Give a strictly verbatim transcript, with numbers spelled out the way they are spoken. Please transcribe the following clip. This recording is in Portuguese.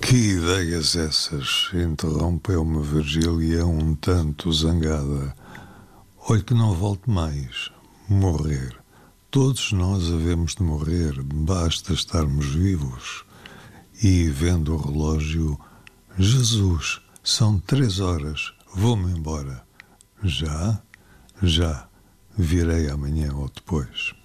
Que ideias essas? Interrompeu-me Virgília um tanto zangada. Olhe que não volte mais. Morrer. Todos nós havemos de morrer, basta estarmos vivos. E, vendo o relógio, Jesus, são três horas, vou-me embora. Já? Já. Virei amanhã ou depois.